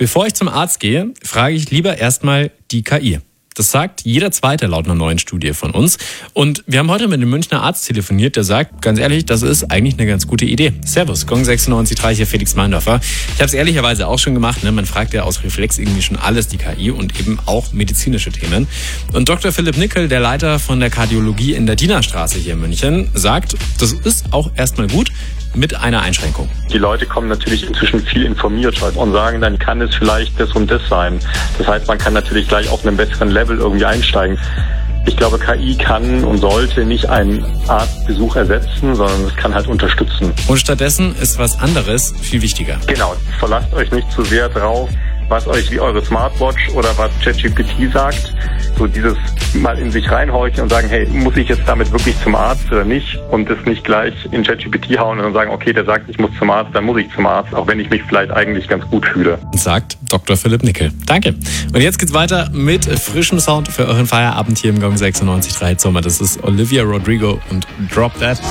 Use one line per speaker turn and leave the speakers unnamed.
Bevor ich zum Arzt gehe, frage ich lieber erstmal die KI. Das sagt jeder Zweite laut einer neuen Studie von uns. Und wir haben heute mit einem Münchner Arzt telefoniert, der sagt, ganz ehrlich, das ist eigentlich eine ganz gute Idee. Servus, Gong 96.3, hier Felix Meindorfer. Ich habe es ehrlicherweise auch schon gemacht. Man fragt ja aus Reflex irgendwie schon alles, die KI, und eben auch medizinische Themen. Und Dr. Philipp Nickel, der Leiter von der Kardiologie in der Dienerstraße hier in München, sagt, das ist auch erstmal gut, mit einer Einschränkung.
Die Leute kommen natürlich inzwischen viel informiert und sagen, dann kann es vielleicht das und das sein. Das heißt, man kann natürlich gleich auf einem besseren Level irgendwie einsteigen. Ich glaube, KI kann und sollte nicht einen Arztbesuch ersetzen, sondern es kann halt unterstützen.
Und stattdessen ist was anderes viel wichtiger.
Genau, verlasst euch nicht zu sehr drauf, was euch wie eure Smartwatch oder was ChatGPT sagt. So dieses mal in sich reinhorchen und sagen, hey, muss ich jetzt damit wirklich zum Arzt oder nicht? Und das nicht gleich in ChatGPT hauen und dann sagen, okay, der sagt, ich muss zum Arzt, dann muss ich zum Arzt, auch wenn ich mich vielleicht eigentlich ganz gut fühle.
Sagt Dr. Philipp Nickel. Danke. Und jetzt geht's weiter mit frischem Sound für euren Feierabend hier im Gong 96.3 Sommer. Das ist Olivia Rodrigo und Drop That.